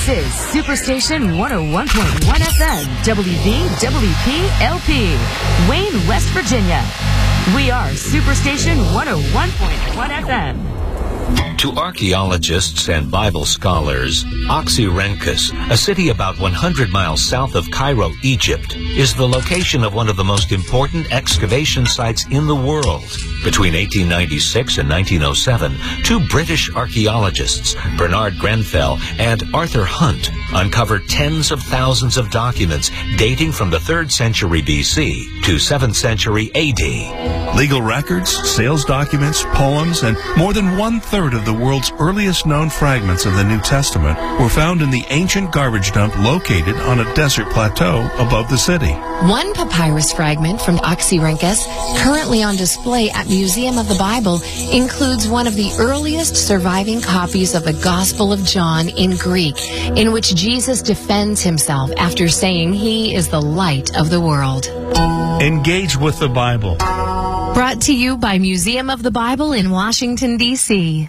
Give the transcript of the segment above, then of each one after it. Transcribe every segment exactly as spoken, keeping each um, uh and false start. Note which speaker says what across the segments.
Speaker 1: This is Superstation one oh one point one F M, W V W P L P, Wayne, West Virginia. We are Superstation one oh one point one F M.
Speaker 2: To archaeologists and Bible scholars, Oxyrhynchus, a city about one hundred miles south of Cairo, Egypt, is the location of one of the most important excavation sites in the world. Between eighteen ninety-six and nineteen oh seven, two British archaeologists, Bernard Grenfell and Arthur Hunt, uncovered tens of thousands of documents dating from the third century B C to seventh century A D.
Speaker 3: Legal records, sales documents, poems, and more than one-third of the world's earliest known fragments of the New Testament were found in the ancient garbage dump located on a desert plateau above the city.
Speaker 4: One papyrus fragment from Oxyrhynchus, currently on display at Museum of the Bible, includes one of the earliest surviving copies of the Gospel of John in Greek, in which Jesus defends himself after saying he is the light of the world.
Speaker 3: Engage with the Bible.
Speaker 4: Brought to you by Museum of the Bible in Washington, D C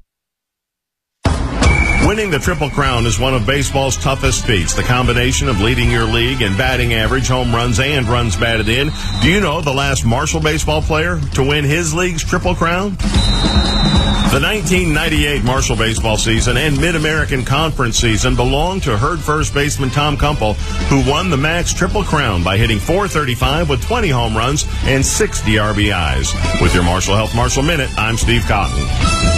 Speaker 5: Winning the Triple Crown is one of baseball's toughest feats. The combination of leading your league in batting average, home runs, and runs batted in. Do you know the last Marshall baseball player to win his league's Triple Crown? The nineteen ninety-eight Marshall baseball season and Mid-American Conference season belonged to Herd first baseman Tom Kumpel, who won the Max Triple Crown by hitting four thirty-five with twenty home runs and sixty R B Is. With your Marshall Health Marshall Minute, I'm Steve Cotton.